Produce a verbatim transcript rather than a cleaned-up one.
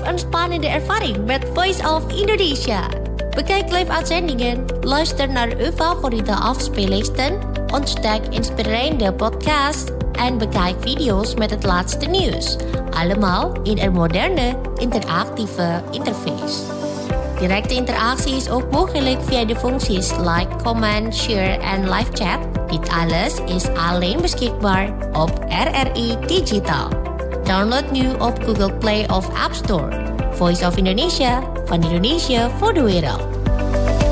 een spannende ervaring met Voice of Indonesia. Bekijk live uitzendingen, luister naar uw favoriete afspeellijsten, ontdek inspirerende podcasts en bekijk video's met het laatste nieuws. Allemaal in een moderne, interactieve interface. Directe interactie is ook mogelijk via de functies like, comment, share en live chat. Dit alles is alleen beschikbaar op R R I Digital. Download nu op Google Play of App Store. Voice of Indonesia, van Indonesia voor de wereld.